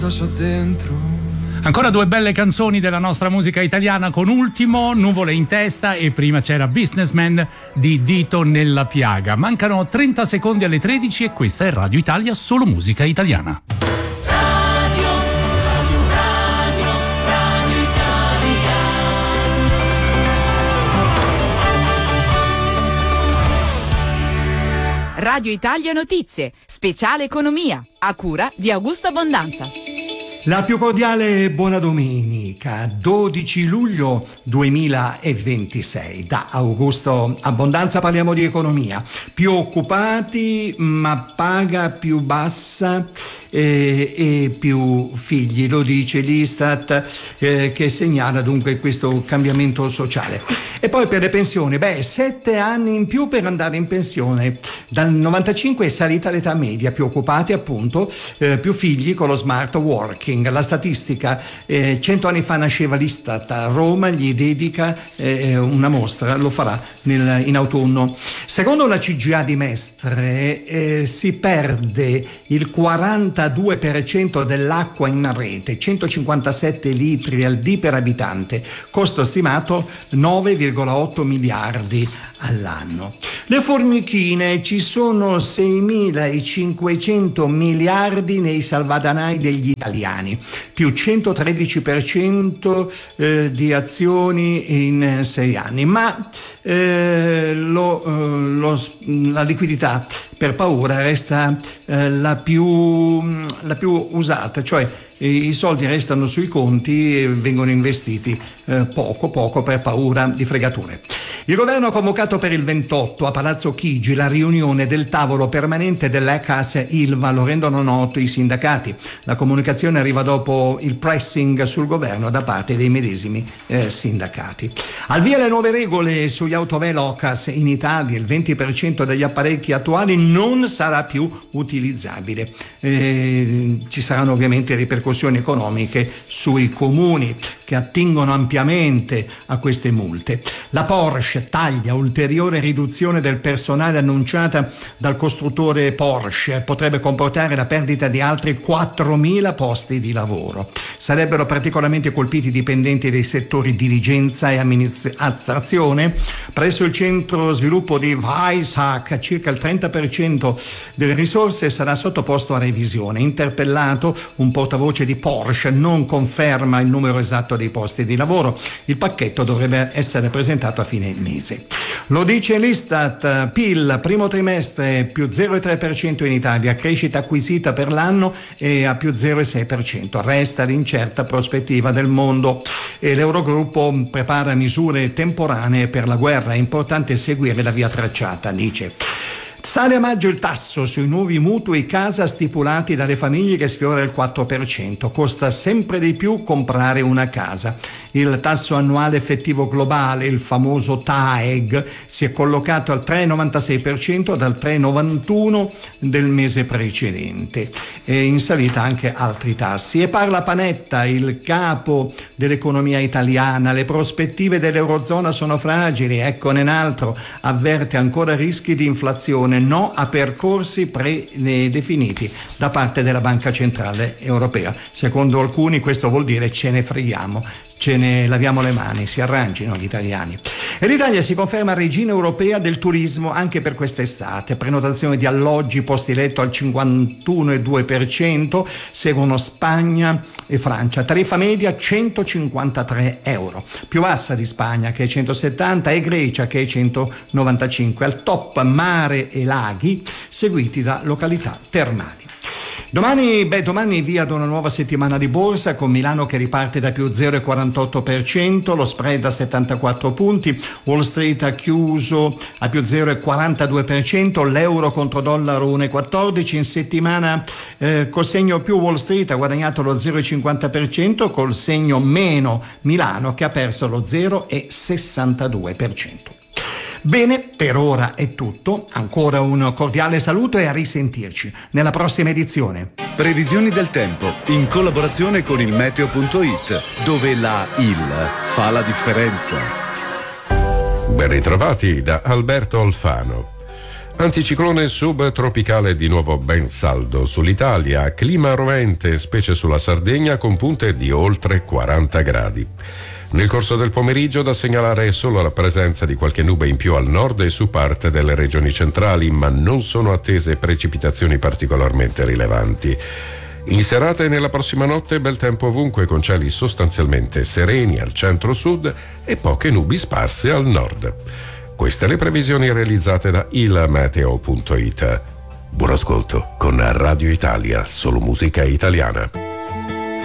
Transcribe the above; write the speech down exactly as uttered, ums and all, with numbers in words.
c'ho dentro. Ancora due belle canzoni della nostra musica italiana, con Ultimo, Nuvole in testa, e prima c'era Businessman di Dito nella piaga. Mancano trenta secondi alle tredici e questa è Radio Italia, solo musica italiana. Radio, Radio, Radio, Radio Italia. Radio Italia Notizie, speciale economia, a cura di Augusto Abbondanza. La più cordiale buona domenica, dodici luglio duemilaventisei. Da Augusto Abbondanza parliamo di economia. Più occupati, ma paga più bassa e, e più figli, lo dice l'Istat, eh, che segnala dunque questo cambiamento sociale. E poi per le pensioni, beh, sette anni in più per andare in pensione. Dal novantacinque è salita l'età media, più occupati appunto, eh, più figli con lo smart working. La statistica, eh, cento anni fa nasceva l'Istat, a Roma gli dedica eh, una mostra, lo farà nel, in autunno. Secondo la C G A di Mestre eh, si perde il quarantadue per cento dell'acqua in rete, centocinquantasette litri al dì per abitante, costo stimato nove virgola otto miliardi all'anno. Le formichine, ci sono seimilacinquecento miliardi nei salvadanai degli italiani, più centotredici per cento eh, di azioni in sei anni, ma eh, lo, eh, lo, la liquidità per paura resta eh, la più, la più usata, cioè i soldi restano sui conti e vengono investiti eh, poco poco per paura di fregature. Il governo ha convocato per il ventotto a Palazzo Chigi la riunione del tavolo permanente dell'E C A S Ilva, lo rendono noto i sindacati. La comunicazione arriva dopo il pressing sul governo da parte dei medesimi eh, sindacati. Al via le nuove regole sugli autovelox in Italia, il venti per cento degli apparecchi attuali non sarà più utilizzabile. Eh, ci saranno ovviamente ripercussioni economiche sui comuni che attingono ampiamente a queste multe. La Porsche taglia, ulteriore riduzione del personale annunciata dal costruttore Porsche potrebbe comportare la perdita di altri quattromila posti di lavoro. Sarebbero particolarmente colpiti i dipendenti dei settori dirigenza e amministrazione. Presso il centro sviluppo di Weissach circa il trenta per cento delle risorse sarà sottoposto a revisione. Interpellato, un portavoce di Porsche non conferma il numero esatto dei posti di lavoro. Il pacchetto dovrebbe essere presentato a fine mese. Lo dice l'Istat, P I L primo trimestre più zero virgola tre per cento in Italia, crescita acquisita per l'anno è a più zero virgola sei per cento, resta l'incerta prospettiva del mondo e l'Eurogruppo prepara misure temporanee per la guerra, è importante seguire la via tracciata, dice. Sale a maggio il tasso sui nuovi mutui casa stipulati dalle famiglie che sfiora il quattro per cento. Costa sempre di più comprare una casa. Il tasso annuale effettivo globale, il famoso T A E G, si è collocato al tre virgola novantasei per cento dal tre virgola novantuno per cento del mese precedente. E in salita anche altri tassi. E parla Panetta, il capo dell'economia italiana. Le prospettive dell'Eurozona sono fragili, eccone un altro. Avverte ancora rischi di inflazione. No a percorsi predefiniti da parte della Banca Centrale Europea. Secondo alcuni questo vuol dire ce ne freghiamo, ce ne laviamo le mani, si arrangino gli italiani. E l'Italia si conferma regina europea del turismo anche per quest'estate. Prenotazione di alloggi, posti letto al cinquantuno virgola due per cento, seguono Spagna e Francia. Tariffa media centocinquantatré euro, più bassa di Spagna che è centosettanta e Grecia che è centonovantacinque. Al top mare e laghi, seguiti da località termali. Domani, beh, domani via ad una nuova settimana di borsa con Milano che riparte da più zero virgola quarantotto per cento, lo spread a settantaquattro punti, Wall Street ha chiuso a più zero virgola quarantadue per cento, l'euro contro dollaro uno virgola quattordici, in settimana eh, col segno più Wall Street ha guadagnato lo zero virgola cinquanta per cento, col segno meno Milano che ha perso lo zero virgola sessantadue per cento. Bene, per ora è tutto. Ancora un cordiale saluto e a risentirci nella prossima edizione. Previsioni del tempo in collaborazione con il meteo punto it, dove la I L fa la differenza. Ben ritrovati da Alberto Alfano. Anticiclone subtropicale di nuovo ben saldo sull'Italia, clima rovente, specie sulla Sardegna, con punte di oltre quaranta gradi. Nel corso del pomeriggio da segnalare solo la presenza di qualche nube in più al nord e su parte delle regioni centrali, ma non sono attese precipitazioni particolarmente rilevanti. In serata e nella prossima notte bel tempo ovunque, con cieli sostanzialmente sereni al centro-sud e poche nubi sparse al nord. Queste le previsioni realizzate da il meteo punto it. Buon ascolto con Radio Italia, solo musica italiana.